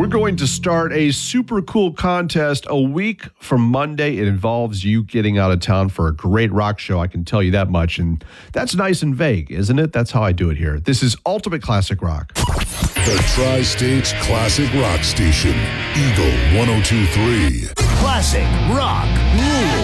We're going to start a super cool contest a week from Monday. It involves you getting out of town for a great rock show, I can tell you that much. And that's nice and vague, isn't it? That's how I do it here. This is Ultimate Classic Rock. The Tri-State's Classic Rock Station, Eagle 102.3. Classic Rock Rules.